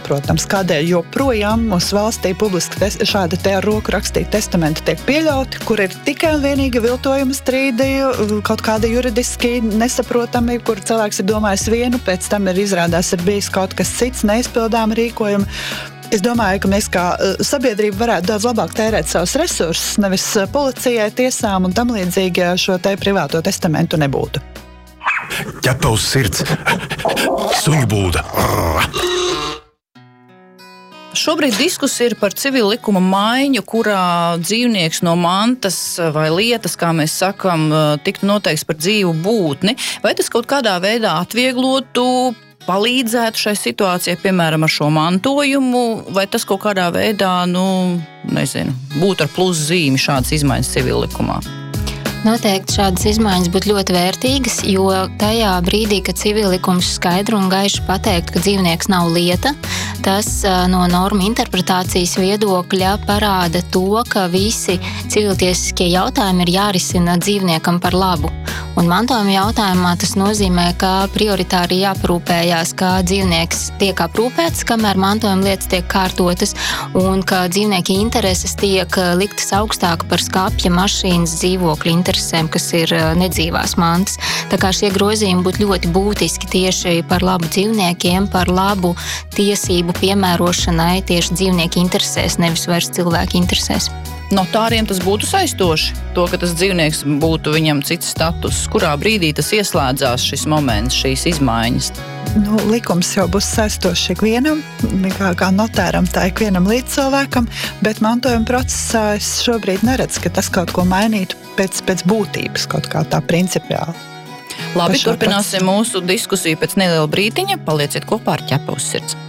nesaprotams, kādēļ joprojām mūsu valstī publiski šādi te ar roku rakstīti testamenti tiek pieļauti, kur ir tikai un vienīgi viltojuma strīdi, kaut kādi juridiski nesaprotami, kur cilvēks ir domājis vienu, pēc tam izrādās ir bijis kaut kas cits, neizpildām rīkojumi. Es domāju, ka mēs kā sabiedrība varētu daudz labāk tērēt savus resursus, nevis policijai, tiesām un tam līdzīgi šo te privāto testamentu nebūtu. Ķepavs sirds, suņu būda. Šobrīd diskusija ir par civila likuma maiņu, kurā dzīvnieks no mantas vai lietas, kā mēs sakam, tiktu noteikts par dzīvu būtni. Vai tas kaut kādā veidā atvieglotu, palīdzētu šai situācijai, piemēram, ar šo mantojumu, vai tas kaut kādā veidā, būtu ar pluszīmi šādas izmaiņas civila likumā? Noteikti šādas izmaiņas būtu ļoti vērtīgas, jo tajā brīdī, kad civillikums skaidri un gaiši pateikt, ka dzīvnieks nav lieta, tas no norma interpretācijas viedokļa parāda to, ka visi civiltiesiskie jautājumi ir jārisina dzīvniekam par labu. Un mantojuma jautājumā tas nozīmē, ka prioritāri jāparūpējās, ka dzīvnieks tiek aprūpēts, kamēr mantojuma lietas tiek kārtotas, un ka dzīvnieki intereses tiek liktas augstāk par skapja, mašīnas, dzīvokļa interesēm, kas ir nedzīvās mantas. Tā kā šie grozījumi būtu ļoti būtiski tieši par labu dzīvniekiem, par labu tiesību piemērošanai tieši dzīvnieki interesēs, nevis vairs cilvēki interesēs. Notāriem tas būtu saistoši, to, ka tas dzīvnieks būtu viņam cits status. Kurā brīdī tas ieslēdzās šis moments, šīs izmaiņas? Likums jau būs saistošs ikvienam, kā notāram, tā ikvienam līdzcilvēkam, bet mantojuma procesā es šobrīd neredzu, ka tas kaut ko mainītu pēc būtības, kaut kā tā principiāli. Labi, turpināsim mūsu diskusiju pēc neliela brītiņa. Palieciet kopā ar Ķepavs sirds.